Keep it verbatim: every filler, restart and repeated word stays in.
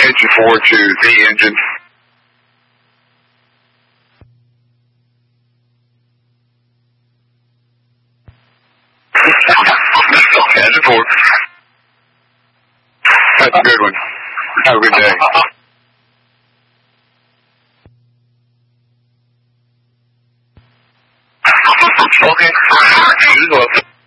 engine four to the engine. Engine four. That's a good one. Have a good day. Okay.